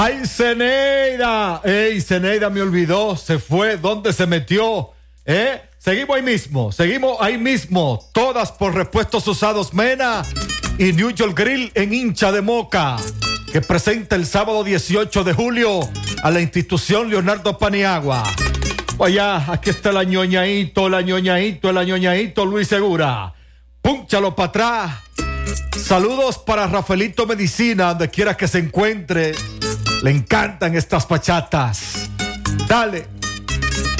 ¡Ay, Zeneida! ¡Ey, Zeneida me olvidó! Se fue. ¿Dónde se metió? Seguimos ahí mismo. Todas por Repuestos Usados Mena y New York Grill en Hincha de Moca, que presenta el sábado 18 de julio a la institución Leonardo Paniagua. Allá, aquí está el añoñadito Luis Segura. Púnchalo para atrás. Saludos para Rafaelito Medicina, donde quiera que se encuentre. Le encantan estas bachatas. Dale.